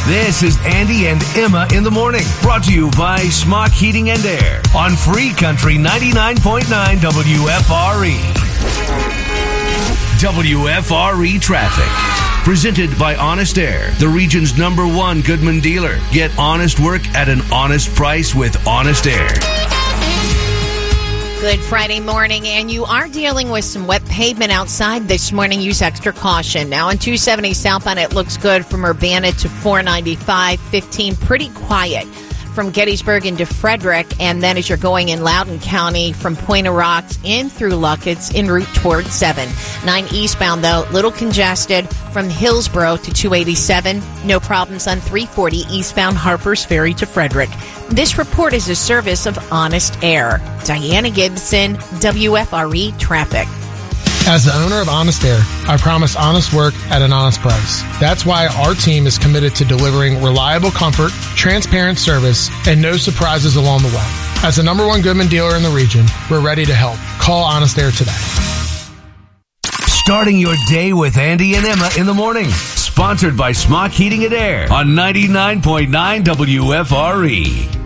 This is Andy and Emma in the morning, brought to you by Smock Heating and Air on Free Country 99.9 WFRE. WFRE Traffic. Presented by Honest Air, the region's #1 Goodman dealer. Get honest work at an honest price with Honest Air. Good Friday morning, and you are dealing with some wet pavement outside this morning. Use extra caution. Now on 270 southbound, it looks good from Urbana to 495, 15, pretty quiet from Gettysburg into Frederick, and then as you're going in Loudoun County from Point of Rocks in through Luckett's en route towards 7. 9 eastbound, though, little congested from Hillsborough to 287. No problems on 340 eastbound Harpers Ferry to Frederick. This report is a service of Honest Air. Diana Gibson, WFRE Traffic. As the owner of Honest Air, I promise honest work at an honest price. That's why our team is committed to delivering reliable comfort, transparent service, and no surprises along the way. As the #1 Goodman dealer in the region, we're ready to help. Call Honest Air today. Starting your day with Andy and Emma in the morning. Sponsored by Smock Heating and Air on 99.9 WFRE.